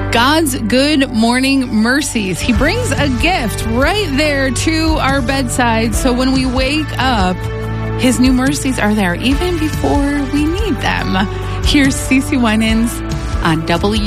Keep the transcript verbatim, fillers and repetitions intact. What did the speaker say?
God's good morning mercies. He brings a gift right there to our bedside. So when we wake up, his new mercies are there even before we need them. Here's Cece Winans on W